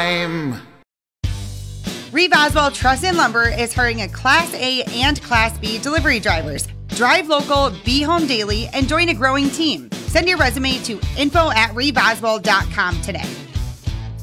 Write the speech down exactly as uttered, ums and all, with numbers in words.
time. Reeve Oswald Truss and Lumber is hiring a Class A and Class B delivery drivers. Drive local, be home daily, and join a growing team. Send your resume to info at reeve oswald dot com today.